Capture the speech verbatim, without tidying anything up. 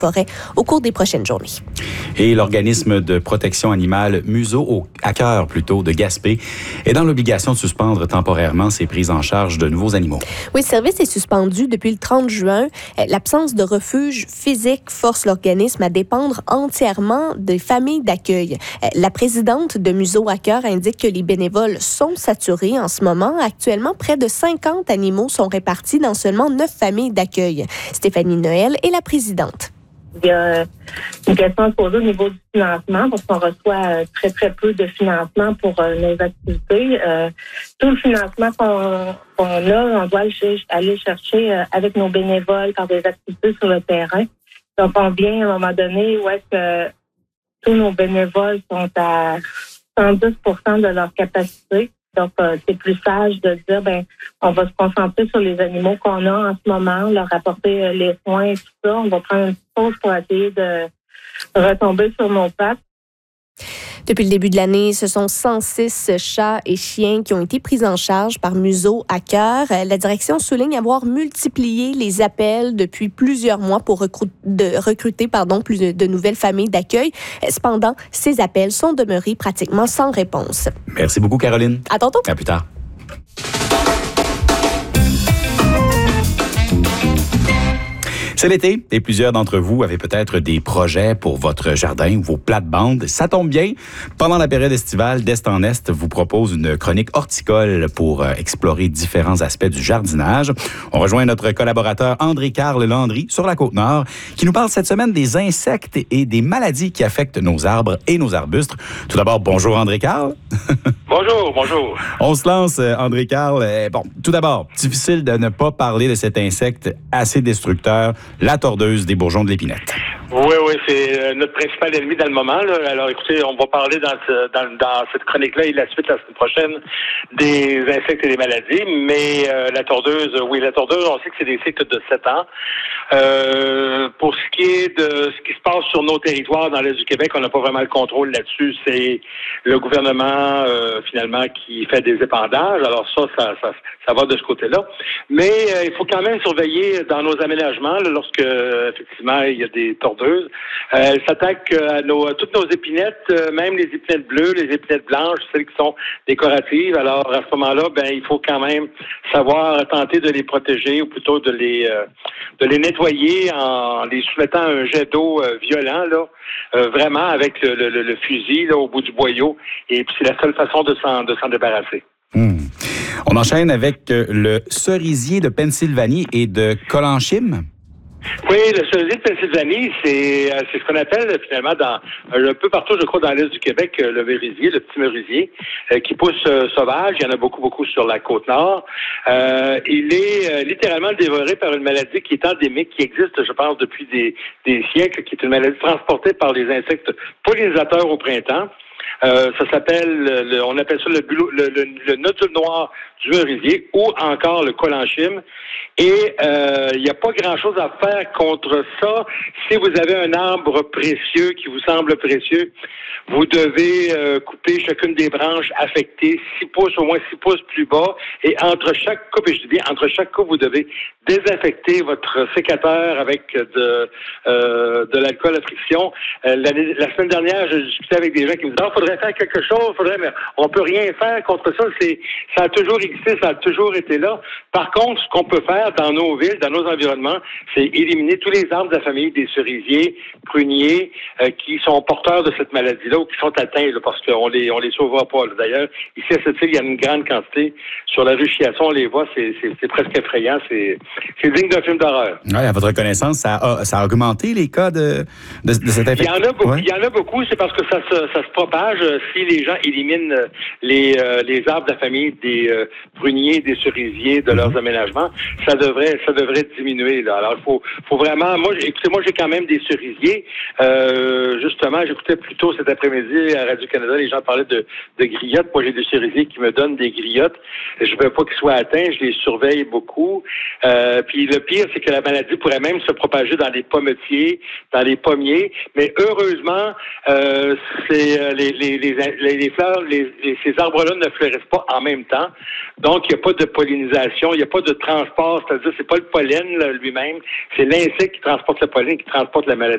forêt au cours des prochaines journées. Et l'organisme de protection animale Museau au, à cœur plutôt de Gaspé est dans l'obligation de suspendre temporairement ses prises en charge de nouveaux animaux. Oui, le service est suspendu depuis le trente juin. L'absence de refuge physique force l'organisme à dépendre entièrement des familles d'accueil. La présidente de Museau à cœur indique que les bénévoles sont saturés en ce moment. Actuellement, près de cinquante animaux sont répartis dans seulement neuf familles d'accueil. Stéphanie Noël est la présidente. Il y a une question à se poser au niveau du financement parce qu'on reçoit très, très peu de financement pour euh, nos activités. Euh, tout le financement qu'on, qu'on a, on doit aller chercher euh, avec nos bénévoles par des activités sur le terrain. Donc, on vient à un moment donné où est-ce que tous nos bénévoles sont à cent dix pour cent de leur capacité. Donc, euh, c'est plus sage de dire, ben, on va se concentrer sur les animaux qu'on a en ce moment, leur apporter euh, les soins et tout ça. On va prendre une petite pause pour essayer de retomber sur nos pattes. Depuis le début de l'année, ce sont cent six chats et chiens qui ont été pris en charge par Museau à cœur. La direction souligne avoir multiplié les appels depuis plusieurs mois pour recruter, de, recruter pardon, plus de, de nouvelles familles d'accueil. Cependant, ces appels sont demeurés pratiquement sans réponse. Merci beaucoup, Caroline. À tantôt. À plus tard. C'est l'été et plusieurs d'entre vous avaient peut-être des projets pour votre jardin ou vos plates-bandes. Ça tombe bien. Pendant la période estivale, d'Est en Est vous propose une chronique horticole pour explorer différents aspects du jardinage. On rejoint notre collaborateur André-Carl Landry sur la Côte-Nord qui nous parle cette semaine des insectes et des maladies qui affectent nos arbres et nos arbustes. Tout d'abord, bonjour André-Carl. Bonjour, bonjour. On se lance, André-Carl. Bon, tout d'abord, difficile de ne pas parler de cet insecte assez destructeur, la tordeuse des bourgeons de l'épinette. Oui, oui, c'est notre principal ennemi dans le moment. Là. Alors, écoutez, on va parler dans, ce, dans, dans cette chronique-là et la suite la semaine prochaine des insectes et des maladies. Mais euh, la tordeuse, oui, la tordeuse, on sait que c'est des cycles de sept ans. Euh, pour ce qui est de ce qui se passe sur nos territoires dans l'Est du Québec, on n'a pas vraiment le contrôle là-dessus. C'est le gouvernement, euh, finalement, qui fait des épandages. Alors ça, ça, ça, ça va de ce côté-là. Mais euh, il faut quand même surveiller dans nos aménagements, là, lorsque, euh, effectivement, il y a des tordeuses. Euh, elle s'attaque à, nos, à toutes nos épinettes, euh, même les épinettes bleues, les épinettes blanches, celles qui sont décoratives. Alors, à ce moment-là, ben, il faut quand même savoir tenter de les protéger ou plutôt de les, euh, de les nettoyer en les soumettant à un jet d'eau euh, violent, là, euh, vraiment avec le, le, le fusil là, au bout du boyau. Et puis, c'est la seule façon de s'en, de s'en débarrasser. Mmh. On enchaîne avec le cerisier de Pennsylvanie et de Colanchim. Oui, le cerisier de Pennsylvanie, c'est, c'est ce qu'on appelle finalement dans un peu partout, je crois, dans l'Est du Québec, le merisier, le petit merisier, euh, qui pousse euh, sauvage. Il y en a beaucoup, beaucoup sur la Côte-Nord. Euh, il est euh, littéralement dévoré par une maladie qui est endémique, qui existe, je pense, depuis des, des siècles, qui est une maladie transportée par les insectes pollinisateurs au printemps. Euh, ça s'appelle, le, on appelle ça le, le, le, le nodule noir du merisier ou encore le colanchim. Et euh, il n'y a pas grand-chose à faire contre ça. Si vous avez un arbre précieux qui vous semble précieux, vous devez euh, couper chacune des branches affectées, six pouces, au moins six pouces plus bas. Et entre chaque coupe, et je dis bien, entre chaque coupe, vous devez désinfecter votre sécateur avec de, euh, de l'alcool à friction. Euh, la, la semaine dernière, je discutais avec des gens qui me disaient, ah, faudrait faire quelque chose, faudrait, mais on peut rien faire contre ça. C'est, ça a toujours existé, ça a toujours été là. Par contre, ce qu'on peut faire dans nos villes, dans nos environnements, c'est éliminer tous les arbres de la famille des cerisiers, pruniers, euh, qui sont porteurs de cette maladie-là ou qui sont atteints, là, parce qu'on les, on les sauvera pas. Là. D'ailleurs, ici à cette île, il y a une grande quantité. Sur la rue Chiasson, on les voit, c'est, c'est, c'est presque effrayant. C'est, c'est digne d'un film d'horreur. Oui, à votre connaissance, ça a, ça a augmenté les cas de, de, de cette infection? Il y en a beaucoup, ouais. il y en a beaucoup, c'est parce que ça se, ça se propage si les gens éliminent les, euh, les arbres de la famille des euh, pruniers, des cerisiers, de mm-hmm. leurs aménagements. Ça devrait, ça devrait diminuer, là. Alors, il faut, faut vraiment, moi, écoutez, moi, j'ai quand même des cerisiers. Euh, justement, j'écoutais plus tôt cet après-midi à Radio-Canada, les gens parlaient de, de griottes. Moi, j'ai des cerisiers qui me donnent des griottes. Je veux pas qu'ils soient atteints, je les surveille beaucoup. Euh, puis le pire, c'est que la maladie pourrait même se propager dans les pommetiers, dans les pommiers. Mais heureusement, euh, c'est les, les, les, les, les fleurs, les, les, ces arbres-là ne fleurissent pas en même temps. Donc, il n'y a pas de pollinisation, il n'y a pas de transport, c'est-à-dire c'est pas le pollen là, lui-même, c'est l'insecte qui transporte le pollen, qui transporte la maladie.